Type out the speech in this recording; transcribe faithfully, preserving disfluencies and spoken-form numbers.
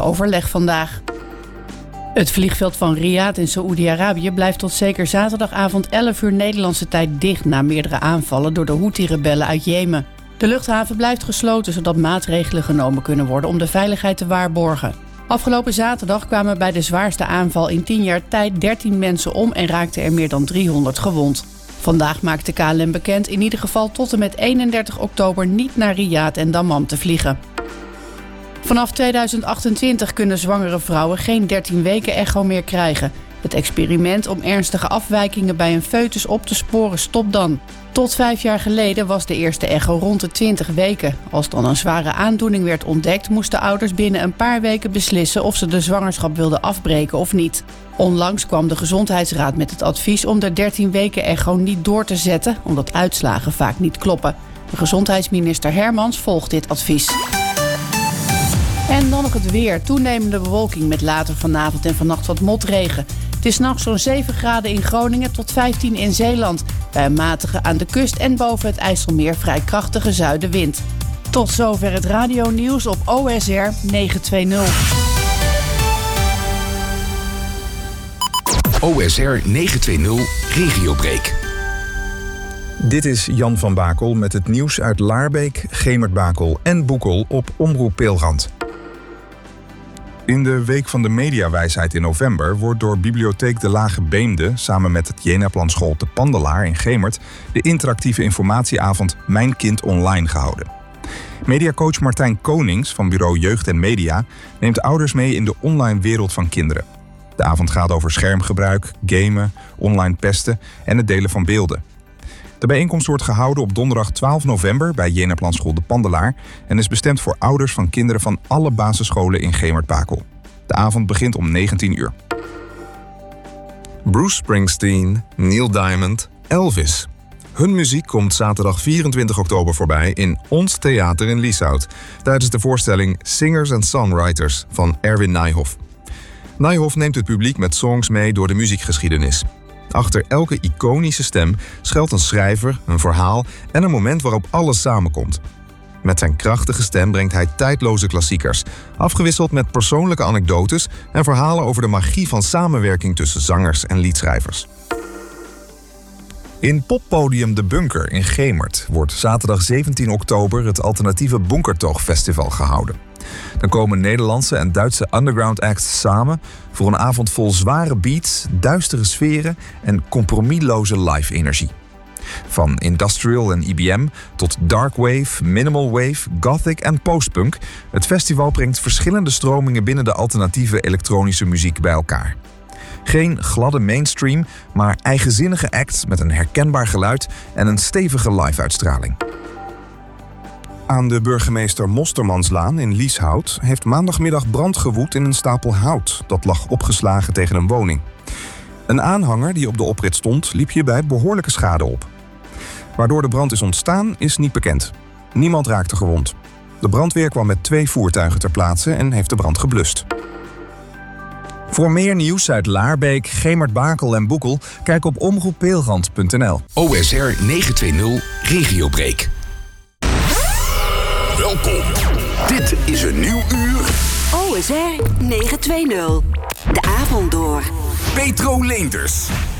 overleg vandaag. Het vliegveld van Riyadh in Saoedi-Arabië blijft tot zeker zaterdagavond elf uur Nederlandse tijd dicht na meerdere aanvallen door de Houthi-rebellen uit Jemen. De luchthaven blijft gesloten zodat maatregelen genomen kunnen worden om de veiligheid te waarborgen. Afgelopen zaterdag kwamen bij de zwaarste aanval in tien jaar tijd dertien mensen om en raakten er meer dan driehonderd gewond. Vandaag maakt de K L M bekend in ieder geval tot en met eenendertig oktober niet naar Riyadh en Dammam te vliegen. Vanaf tweeduizend achtentwintig kunnen zwangere vrouwen geen dertien weken echo meer krijgen. Het experiment om ernstige afwijkingen bij een foetus op te sporen stopt dan. Tot vijf jaar geleden was de eerste echo rond de twintig weken. Als dan een zware aandoening werd ontdekt, moesten ouders binnen een paar weken beslissen of ze de zwangerschap wilden afbreken of niet. Onlangs kwam de Gezondheidsraad met het advies om de dertien weken echo niet door te zetten, omdat uitslagen vaak niet kloppen. De gezondheidsminister Hermans volgt dit advies. En dan nog het weer. Toenemende bewolking met later vanavond en vannacht wat motregen. Het is 's nachts zo'n zeven graden in Groningen tot vijftien in Zeeland. Bij een matige aan de kust en boven het IJsselmeer vrij krachtige zuidenwind. Tot zover het radionieuws op O S R negenhonderdtwintig. O S R negenhonderdtwintig Regiobreak. Dit is Jan van Bakel met het nieuws uit Laarbeek, Gemert-Bakel en Boekel op Omroep Peelrand. In de Week van de Mediawijsheid in november wordt door Bibliotheek de Lage Beemde samen met het Jenaplan-school De Pandelaar in Gemert de interactieve informatieavond Mijn Kind Online gehouden. Mediacoach Martijn Konings van bureau Jeugd en Media neemt ouders mee in de online wereld van kinderen. De avond gaat over schermgebruik, gamen, online pesten en het delen van beelden. De bijeenkomst wordt gehouden op donderdag twaalf november bij Jenaplan-school De Pandelaar en is bestemd voor ouders van kinderen van alle basisscholen in Gemert-Bakel. De avond begint om negentien uur. Bruce Springsteen, Neil Diamond, Elvis. Hun muziek komt zaterdag vierentwintig oktober voorbij in Ons Theater in Lieshout tijdens de voorstelling Singers and Songwriters van Erwin Nijhoff. Nijhoff neemt het publiek met songs mee door de muziekgeschiedenis. Achter elke iconische stem schuilt een schrijver, een verhaal en een moment waarop alles samenkomt. Met zijn krachtige stem brengt hij tijdloze klassiekers, afgewisseld met persoonlijke anekdotes en verhalen over de magie van samenwerking tussen zangers en liedschrijvers. In poppodium De Bunker in Gemert wordt zaterdag zeventien oktober het alternatieve Bunkertoog-festival gehouden. Dan komen Nederlandse en Duitse underground acts samen voor een avond vol zware beats, duistere sferen en compromisloze live-energie. Van industrial en I B M tot darkwave, minimal wave, gothic en postpunk, het festival brengt verschillende stromingen binnen de alternatieve elektronische muziek bij elkaar. Geen gladde mainstream, maar eigenzinnige acts met een herkenbaar geluid en een stevige live-uitstraling. Aan de burgemeester Mostermanslaan in Lieshout heeft maandagmiddag brand gewoed in een stapel hout dat lag opgeslagen tegen een woning. Een aanhanger die op de oprit stond liep hierbij behoorlijke schade op. Waardoor de brand is ontstaan is niet bekend. Niemand raakte gewond. De brandweer kwam met twee voertuigen ter plaatse en heeft de brand geblust. Voor meer nieuws uit Laarbeek, Gemert-Bakel en Boekel, kijk op omroep peelrand punt n l. O S R negenhonderdtwintig Regiobreak. Welkom. Dit is een nieuw uur. O S R negenhonderdtwintig. De avond door. Petro Leenders.